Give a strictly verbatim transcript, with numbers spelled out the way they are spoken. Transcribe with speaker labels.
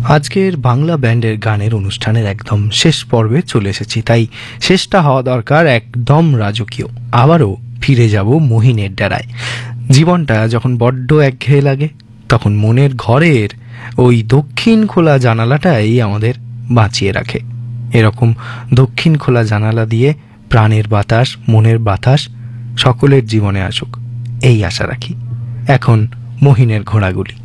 Speaker 1: আজকের বাংলা ব্যান্ডের গানের অনুষ্ঠানের একদম শেষ পর্বে চলে এসেছি, তাই শেষটা হওয়া দরকার একদম রাজকীয়। আবারও ফিরে যাব মহিনের ডেরায়। জীবনটা যখন বড্ড একঘেয়ে লাগে তখন মনের ঘরের ওই দক্ষিণ খোলা জানালাটাই আমাদের বাঁচিয়ে রাখে। এরকম দক্ষিণ খোলা জানালা দিয়ে প্রাণের বাতাস, মনের বাতাস সকলের জীবনে আসুক, এই আশা রাখি। এখন মহিনের ঘোড়াগুলি।